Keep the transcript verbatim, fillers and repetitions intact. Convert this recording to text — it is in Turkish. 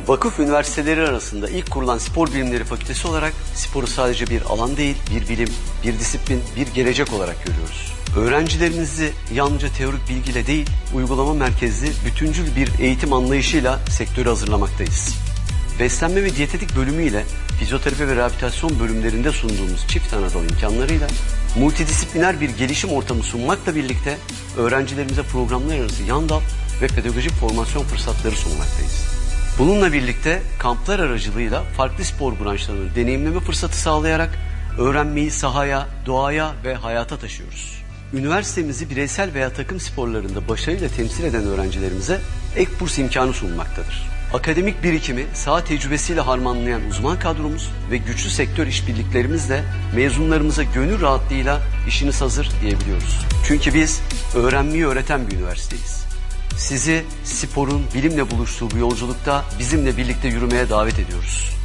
Vakıf üniversiteleri arasında ilk kurulan spor bilimleri fakültesi olarak sporu sadece bir alan değil, bir bilim, bir disiplin, bir gelecek olarak görüyoruz. Öğrencilerimizi yalnızca teorik bilgiyle değil, uygulama merkezli, bütüncül bir eğitim anlayışıyla sektöre hazırlamaktayız. Beslenme ve diyetetik bölümüyle fizyoterapi ve rehabilitasyon bölümlerinde sunduğumuz çift anadal imkanlarıyla multidisipliner bir gelişim ortamı sunmakla birlikte öğrencilerimize programlar arası yan dal ve pedagojik formasyon fırsatları sunmaktayız. Bununla birlikte kamplar aracılığıyla farklı spor branşlarını deneyimleme fırsatı sağlayarak öğrenmeyi sahaya, doğaya ve hayata taşıyoruz. Üniversitemizi bireysel veya takım sporlarında başarıyla temsil eden öğrencilerimize ek burs imkanı sunulmaktadır. Akademik birikimi, saha tecrübesiyle harmanlayan uzman kadromuz ve güçlü sektör işbirliklerimizle mezunlarımıza gönül rahatlığıyla işiniz hazır diyebiliyoruz. Çünkü biz öğrenmeyi öğreten bir üniversiteyiz. Sizi sporun bilimle buluştuğu bu yolculukta bizimle birlikte yürümeye davet ediyoruz.